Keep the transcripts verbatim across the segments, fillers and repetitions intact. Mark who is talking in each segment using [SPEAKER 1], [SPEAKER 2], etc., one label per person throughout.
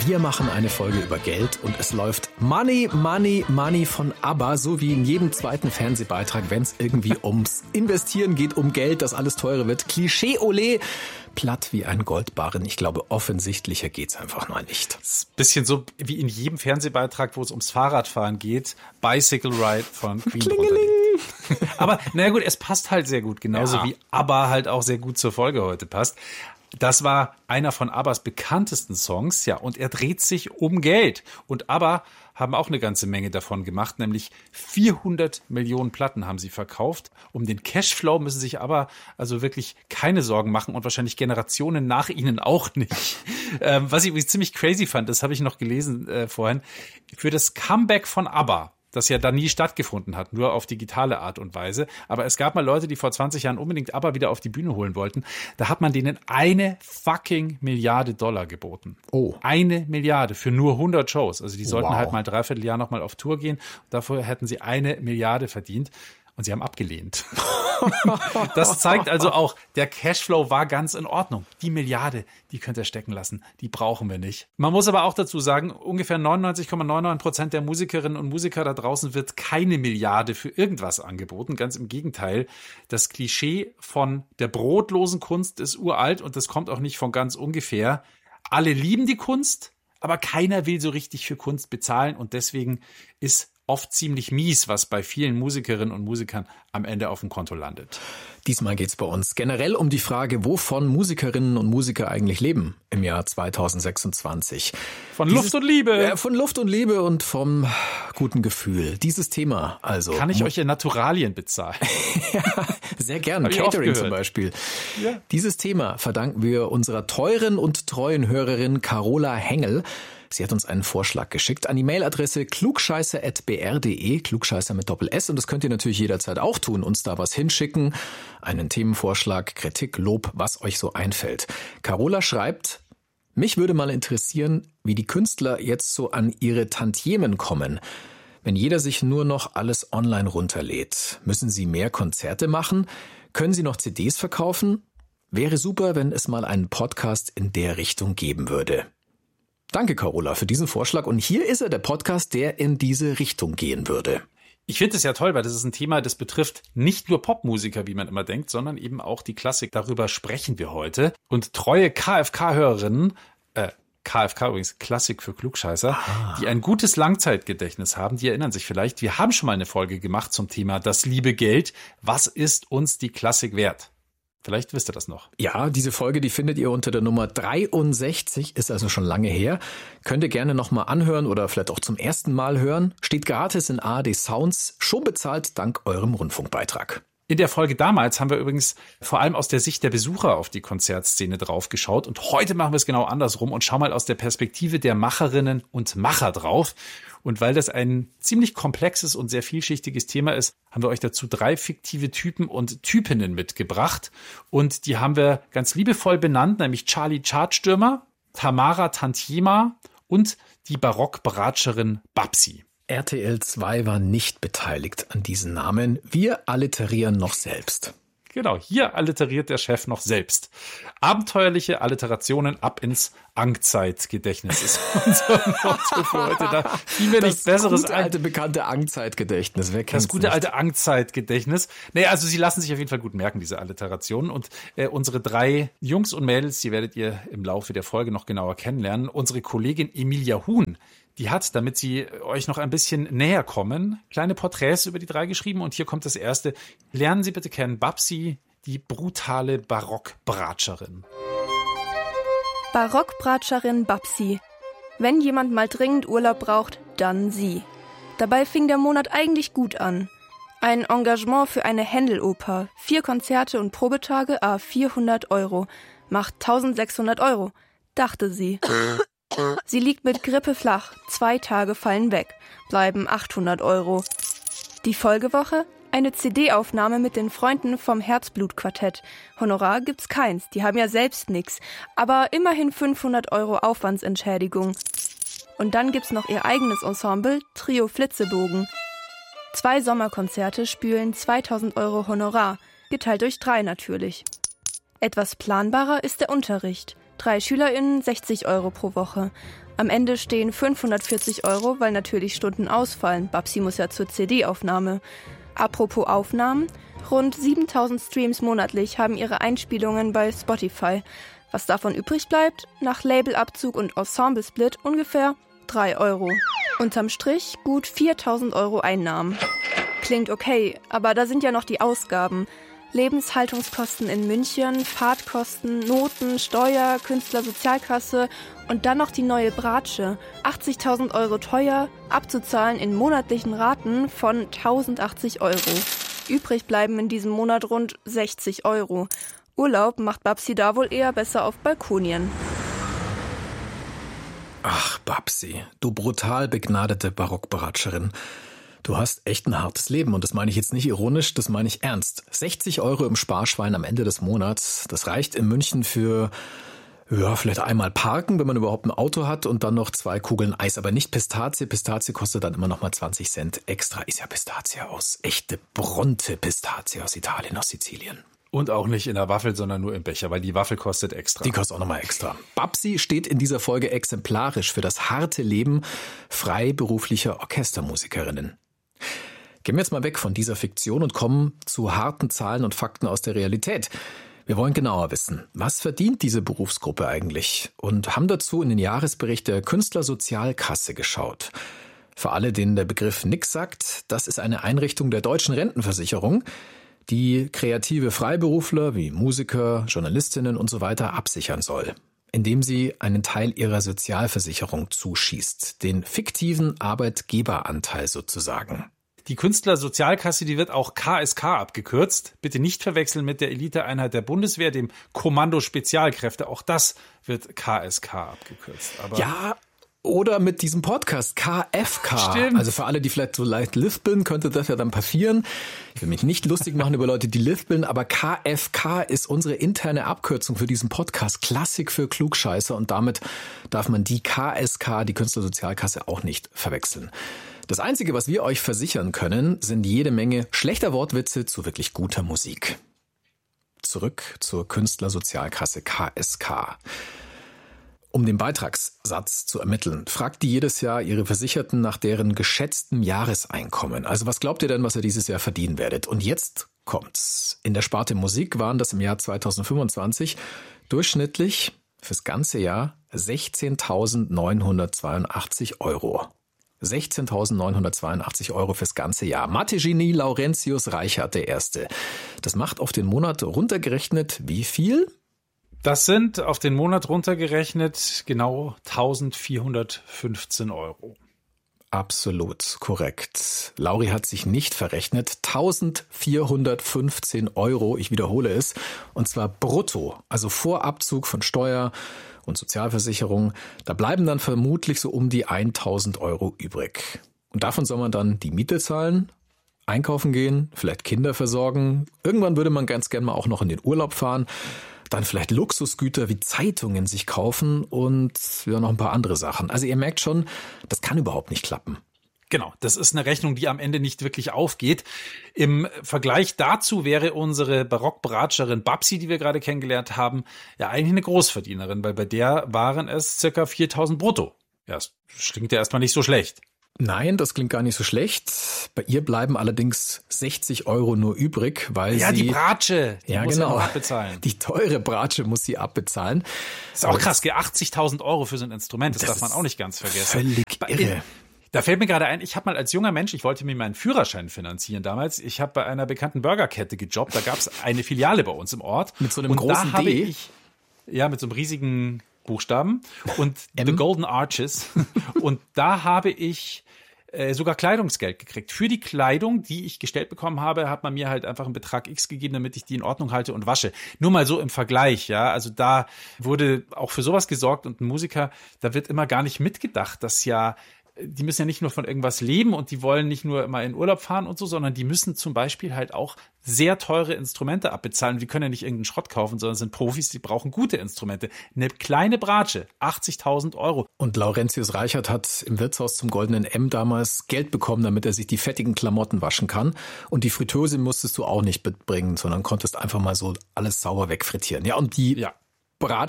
[SPEAKER 1] Wir machen eine Folge über Geld und es läuft Money, Money, Money von ABBA, so wie in jedem zweiten Fernsehbeitrag, wenn es irgendwie ums Investieren geht, um Geld, dass alles teurer wird. Klischee-Olé, platt wie ein Goldbarren. Ich glaube, offensichtlicher geht's einfach noch nicht.
[SPEAKER 2] Das ist ein bisschen so wie in jedem Fernsehbeitrag, wo es ums Fahrradfahren geht. Bicycle Ride von Queen.
[SPEAKER 1] Klingeling.
[SPEAKER 2] Aber naja gut, es passt halt sehr gut, genauso ja. wie ABBA halt auch sehr gut zur Folge heute passt. Das war einer von ABBAs bekanntesten Songs, ja, und er dreht sich um Geld. Und ABBA haben auch eine ganze Menge davon gemacht, nämlich vierhundert Millionen Platten haben sie verkauft. Um den Cashflow müssen sich ABBA also wirklich keine Sorgen machen und wahrscheinlich Generationen nach ihnen auch nicht. Ähm, was ich übrigens ziemlich crazy fand, das habe ich noch gelesen äh, vorhin, für das Comeback von ABBA, das ja da nie stattgefunden hat, nur auf digitale Art und Weise. Aber es gab mal Leute, die vor zwanzig Jahren unbedingt ABBA wieder auf die Bühne holen wollten. Da hat man denen eine fucking Milliarde Dollar geboten.
[SPEAKER 1] Oh.
[SPEAKER 2] Eine Milliarde für nur hundert Shows. Also die sollten
[SPEAKER 1] Wow.
[SPEAKER 2] halt mal ein Dreivierteljahr nochmal auf Tour gehen. Dafür hätten sie eine Milliarde verdient. Und sie haben abgelehnt. Das zeigt also auch, der Cashflow war ganz in Ordnung. Die Milliarde, die könnt ihr stecken lassen. Die brauchen wir nicht. Man muss aber auch dazu sagen, ungefähr neunundneunzig Komma neunundneunzig Prozent der Musikerinnen und Musiker da draußen wird keine Milliarde für irgendwas angeboten. Ganz im Gegenteil. Das Klischee von der brotlosen Kunst ist uralt und das kommt auch nicht von ganz ungefähr. Alle lieben die Kunst, aber keiner will so richtig für Kunst bezahlen und deswegen ist oft ziemlich mies, was bei vielen Musikerinnen und Musikern am Ende auf dem Konto landet.
[SPEAKER 1] Diesmal geht's bei uns generell um die Frage, wovon Musikerinnen und Musiker eigentlich leben im Jahr zweitausendsechsundzwanzig.
[SPEAKER 2] Von
[SPEAKER 1] Dieses,
[SPEAKER 2] Luft und Liebe.
[SPEAKER 1] Äh, von Luft und Liebe und vom guten Gefühl. Dieses Thema also.
[SPEAKER 2] Kann ich euch in Naturalien bezahlen?
[SPEAKER 1] Ja, sehr gern. Catering zum Beispiel. Ja. Dieses Thema verdanken wir unserer teuren und treuen Hörerin Carola Hengel. Sie hat uns einen Vorschlag geschickt an die Mailadresse klugscheißer at b r punkt d e, Klugscheißer mit Doppel-S. Und das könnt ihr natürlich jederzeit auch tun, uns da was hinschicken. Einen Themenvorschlag, Kritik, Lob, was euch so einfällt. Carola schreibt, mich würde mal interessieren, wie die Künstler jetzt so an ihre Tantiemen kommen. Wenn jeder sich nur noch alles online runterlädt, müssen sie mehr Konzerte machen? Können sie noch C Ds verkaufen? Wäre super, wenn es mal einen Podcast in der Richtung geben würde. Danke, Carola, für diesen Vorschlag. Und hier ist er, der Podcast, der in diese Richtung gehen würde.
[SPEAKER 2] Ich finde es ja toll, weil das ist ein Thema, das betrifft nicht nur Popmusiker, wie man immer denkt, sondern eben auch die Klassik. Darüber sprechen wir heute. Und treue K F K-Hörerinnen, äh, K F K übrigens, Klassik für Klugscheißer, ah. die ein gutes Langzeitgedächtnis haben, die erinnern sich vielleicht, wir haben schon mal eine Folge gemacht zum Thema das liebe Geld. Was ist uns die Klassik wert? Vielleicht wisst ihr das noch.
[SPEAKER 1] Ja, diese Folge, die findet ihr unter der Nummer dreiundsechzig, ist also schon lange her. Könnt ihr gerne nochmal anhören oder vielleicht auch zum ersten Mal hören. Steht gratis in A R D Sounds, schon bezahlt dank eurem Rundfunkbeitrag.
[SPEAKER 2] In der Folge damals haben wir übrigens vor allem aus der Sicht der Besucher auf die Konzertszene drauf geschaut. Und heute machen wir es genau andersrum und schauen mal aus der Perspektive der Macherinnen und Macher drauf. Und weil das ein ziemlich komplexes und sehr vielschichtiges Thema ist, haben wir euch dazu drei fiktive Typen und Typinnen mitgebracht. Und die haben wir ganz liebevoll benannt, nämlich Charlie Chartstürmer, Tamara Tantiema und die Barockbratscherin Babsi.
[SPEAKER 1] R T L zwei war nicht beteiligt an diesen Namen. Wir alliterieren noch selbst.
[SPEAKER 2] Genau, hier alliteriert der Chef noch selbst. Abenteuerliche Alliterationen ab ins Angstzeitgedächtnis ist unser Motto für heute. Da fiel mir nichts Besseres
[SPEAKER 1] ein. Das gute alte, bekannte Angstzeitgedächtnis. Wer kennt's
[SPEAKER 2] Das gute
[SPEAKER 1] nicht?
[SPEAKER 2] alte Angstzeitgedächtnis. Naja, also sie lassen sich auf jeden Fall gut merken, diese Alliterationen. Und äh, unsere drei Jungs und Mädels, die werdet ihr im Laufe der Folge noch genauer kennenlernen. Unsere Kollegin Emilia Huhn, die hat, damit sie euch noch ein bisschen näher kommen, kleine Porträts über die drei geschrieben. Und hier kommt das erste. Lernen Sie bitte kennen Babsi, die brutale Barockbratscherin.
[SPEAKER 3] Barockbratscherin Babsi. Wenn jemand mal dringend Urlaub braucht, dann sie. Dabei fing der Monat eigentlich gut an. Ein Engagement für eine Händel-Oper, vier Konzerte und Probetage, à vierhundert Euro. Macht eintausendsechshundert Euro, dachte sie. Sie liegt mit Grippe flach, zwei Tage fallen weg, bleiben achthundert Euro. Die Folgewoche? Eine C D-Aufnahme mit den Freunden vom Herzblut-Quartett. Honorar gibt's keins, die haben ja selbst nix. Aber immerhin fünfhundert Euro Aufwandsentschädigung. Und dann gibt's noch ihr eigenes Ensemble, Trio Flitzebogen. Zwei Sommerkonzerte spülen zweitausend Euro Honorar, geteilt durch drei natürlich. Etwas planbarer ist der Unterricht. Drei SchülerInnen sechzig Euro pro Woche. Am Ende stehen fünfhundertvierzig Euro, weil natürlich Stunden ausfallen. Babsi muss ja zur C D-Aufnahme. Apropos Aufnahmen, rund siebentausend Streams monatlich haben ihre Einspielungen bei Spotify. Was davon übrig bleibt, nach Labelabzug und Ensemble-Split ungefähr drei Euro. Unterm Strich gut viertausend Euro Einnahmen. Klingt okay, aber da sind ja noch die Ausgaben. Lebenshaltungskosten in München, Fahrtkosten, Noten, Steuer, Künstlersozialkasse und dann noch die neue Bratsche. achtzigtausend Euro teuer, abzuzahlen in monatlichen Raten von tausendachtzig Euro. Übrig bleiben in diesem Monat rund sechzig Euro. Urlaub macht Babsi da wohl eher besser auf Balkonien.
[SPEAKER 1] Ach, Babsi, du brutal begnadete Barockberatscherin. Du hast echt ein hartes Leben und das meine ich jetzt nicht ironisch, das meine ich ernst. sechzig Euro im Sparschwein am Ende des Monats, das reicht in München für, ja, vielleicht einmal parken, wenn man überhaupt ein Auto hat und dann noch zwei Kugeln Eis, aber nicht Pistazie. Pistazie kostet dann immer noch mal zwanzig Cent extra. Ist ja Pistazie aus, echte Bronte-Pistazie aus Italien, aus Sizilien.
[SPEAKER 2] Und auch nicht in der Waffel, sondern nur im Becher, weil die Waffel kostet extra.
[SPEAKER 1] Die kostet auch nochmal extra. Babsi steht in dieser Folge exemplarisch für das harte Leben freiberuflicher Orchestermusikerinnen. Gehen wir jetzt mal weg von dieser Fiktion und kommen zu harten Zahlen und Fakten aus der Realität. Wir wollen genauer wissen, was verdient diese Berufsgruppe eigentlich? Und haben dazu in den Jahresbericht der Künstlersozialkasse geschaut. Für alle, denen der Begriff nix sagt, das ist eine Einrichtung der deutschen Rentenversicherung, die kreative Freiberufler wie Musiker, Journalistinnen und so weiter absichern soll, indem sie einen Teil ihrer Sozialversicherung zuschießt, den fiktiven Arbeitgeberanteil sozusagen.
[SPEAKER 2] Die Künstlersozialkasse, die wird auch K S K abgekürzt. Bitte nicht verwechseln mit der Eliteeinheit der Bundeswehr, dem Kommando Spezialkräfte. Auch das wird K S K abgekürzt. Aber
[SPEAKER 1] ja, oder mit diesem Podcast K F K.
[SPEAKER 2] Stimmt.
[SPEAKER 1] Also für alle, die vielleicht so leicht lispeln, könnte das ja dann passieren. Ich will mich nicht lustig machen über Leute, die lispeln, aber K F K ist unsere interne Abkürzung für diesen Podcast. Klassik für Klugscheißer und damit darf man die K S K, die Künstlersozialkasse, auch nicht verwechseln. Das Einzige, was wir euch versichern können, sind jede Menge schlechter Wortwitze zu wirklich guter Musik. Zurück zur Künstlersozialkasse K S K. Um den Beitragssatz zu ermitteln, fragt die jedes Jahr ihre Versicherten nach deren geschätztem Jahreseinkommen. Also was glaubt ihr denn, was ihr dieses Jahr verdienen werdet? Und jetzt kommt's. In der Sparte Musik waren das im Jahr zweitausendfünfundzwanzig durchschnittlich fürs ganze Jahr sechzehntausendneunhundertzweiundachtzig Euro. sechzehntausendneunhundertzweiundachtzig Euro fürs ganze Jahr. Mathe-Genie Laurentius Reichert der Erste. Das macht auf den Monat runtergerechnet wie viel?
[SPEAKER 2] Das sind auf den Monat runtergerechnet genau eintausendvierhundertfünfzehn Euro.
[SPEAKER 1] Absolut korrekt. Lauri hat sich nicht verrechnet. eintausendvierhundertfünfzehn Euro, ich wiederhole es, und zwar brutto, also vor Abzug von Steuer und Sozialversicherung. Da bleiben dann vermutlich so um die eintausend Euro übrig. Und davon soll man dann die Miete zahlen, einkaufen gehen, vielleicht Kinder versorgen. Irgendwann würde man ganz gerne mal auch noch in den Urlaub fahren. Dann vielleicht Luxusgüter wie Zeitungen sich kaufen und ja, noch ein paar andere Sachen. Also ihr merkt schon, das kann überhaupt nicht klappen.
[SPEAKER 2] Genau, das ist eine Rechnung, die am Ende nicht wirklich aufgeht. Im Vergleich dazu wäre unsere Barockberatscherin Babsi, die wir gerade kennengelernt haben, ja eigentlich eine Großverdienerin, weil bei der waren es circa viertausend brutto. Ja, das klingt ja erstmal nicht so schlecht.
[SPEAKER 1] Nein, das klingt gar nicht so schlecht. Bei ihr bleiben allerdings sechzig Euro nur übrig, weil
[SPEAKER 2] ja,
[SPEAKER 1] sie...
[SPEAKER 2] Ja, die Bratsche, die
[SPEAKER 1] ja,
[SPEAKER 2] muss
[SPEAKER 1] genau,
[SPEAKER 2] sie auch abbezahlen.
[SPEAKER 1] Die teure Bratsche muss sie abbezahlen.
[SPEAKER 2] Das ist auch krass, achtzigtausend Euro für so ein Instrument, das, das darf man auch nicht ganz vergessen.
[SPEAKER 1] Völlig irre.
[SPEAKER 2] Da fällt mir gerade ein, ich habe mal als junger Mensch, ich wollte mir meinen Führerschein finanzieren damals, ich habe bei einer bekannten Burgerkette gejobbt, da gab es eine Filiale bei uns im Ort.
[SPEAKER 1] Mit so einem
[SPEAKER 2] und
[SPEAKER 1] großen
[SPEAKER 2] da habe
[SPEAKER 1] D?
[SPEAKER 2] Ich, ja, mit so einem riesigen Buchstaben und
[SPEAKER 1] M?
[SPEAKER 2] The Golden Arches. Und da habe ich äh, sogar Kleidungsgeld gekriegt. Für die Kleidung, die ich gestellt bekommen habe, hat man mir halt einfach einen Betrag X gegeben, damit ich die in Ordnung halte und wasche. Nur mal so im Vergleich, ja. Also da wurde auch für sowas gesorgt und ein Musiker, da wird immer gar nicht mitgedacht, dass ja die müssen ja nicht nur von irgendwas leben und die wollen nicht nur immer in Urlaub fahren und so, sondern die müssen zum Beispiel halt auch sehr teure Instrumente abbezahlen. Die können ja nicht irgendeinen Schrott kaufen, sondern sind Profis, die brauchen gute Instrumente. Eine kleine Bratsche, achtzigtausend Euro.
[SPEAKER 1] Und Laurentius Reichert hat im Wirtshaus zum Goldenen M damals Geld bekommen, damit er sich die fettigen Klamotten waschen kann. Und die Fritteuse musstest du auch nicht mitbringen, sondern konntest einfach mal so alles sauber wegfrittieren. Ja, und die ja. Bratschen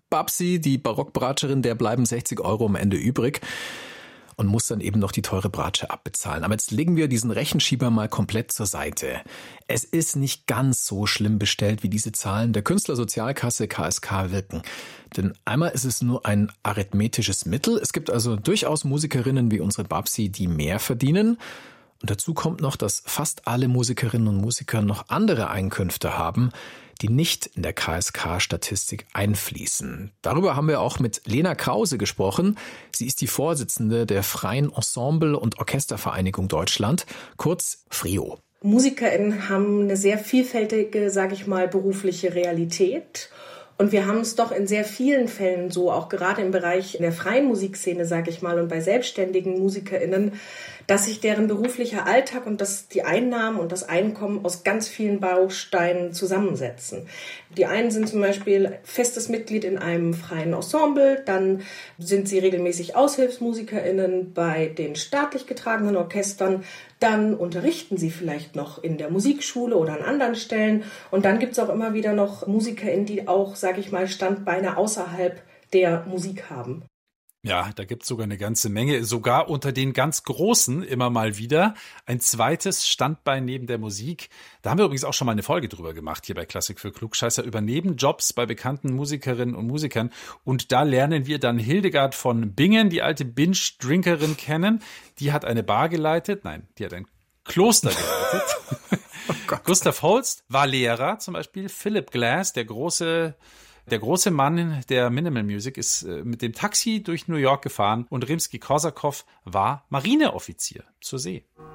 [SPEAKER 1] Babsi, die Barockbratscherin, der bleiben sechzig Euro am Ende übrig und muss dann eben noch die teure Bratsche abbezahlen. Aber jetzt legen wir diesen Rechenschieber mal komplett zur Seite. Es ist nicht ganz so schlimm bestellt, wie diese Zahlen der Künstlersozialkasse K S K wirken. Denn einmal ist es nur ein arithmetisches Mittel. Es gibt also durchaus Musikerinnen wie unsere Babsi, die mehr verdienen. Und dazu kommt noch, dass fast alle Musikerinnen und Musiker noch andere Einkünfte haben, die nicht in der K S K-Statistik einfließen. Darüber haben wir auch mit Lena Krause gesprochen. Sie ist die Vorsitzende der Freien Ensemble- und Orchestervereinigung Deutschland, kurz FREO.
[SPEAKER 4] MusikerInnen haben eine sehr vielfältige, sage ich mal, berufliche Realität. Und wir haben es doch in sehr vielen Fällen so, auch gerade im Bereich der freien Musikszene, sage ich mal, und bei selbstständigen MusikerInnen, dass sich deren beruflicher Alltag und das, die Einnahmen und das Einkommen aus ganz vielen Bausteinen zusammensetzen. Die einen sind zum Beispiel festes Mitglied in einem freien Ensemble, dann sind sie regelmäßig AushilfsmusikerInnen bei den staatlich getragenen Orchestern, dann unterrichten sie vielleicht noch in der Musikschule oder an anderen Stellen und dann gibt es auch immer wieder noch MusikerInnen, die auch, sage ich mal, Standbeine außerhalb der Musik haben.
[SPEAKER 2] Ja, da gibt's sogar eine ganze Menge, sogar unter den ganz Großen immer mal wieder. Ein zweites Standbein neben der Musik. Da haben wir übrigens auch schon mal eine Folge drüber gemacht, hier bei Klassik für Klugscheißer, über Nebenjobs bei bekannten Musikerinnen und Musikern. Und da lernen wir dann Hildegard von Bingen, die alte Binge-Drinkerin, kennen. Die hat eine Bar geleitet. Nein, die hat ein Kloster geleitet. Oh Gustav Holst war Lehrer zum Beispiel. Philip Glass, der große... Der große Mann der Minimal Music, ist äh, mit dem Taxi durch New York gefahren und Rimsky-Korsakow war Marineoffizier zur See.